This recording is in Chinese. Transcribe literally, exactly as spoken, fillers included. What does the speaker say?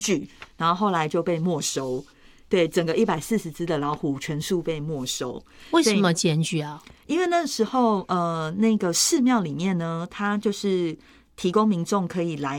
据，然后后来就被没收。对，整个一百四十只的老虎全数被没收。 为什么检举啊？ 因为那时候呃，那个寺庙里面呢，它就是提供民众可以来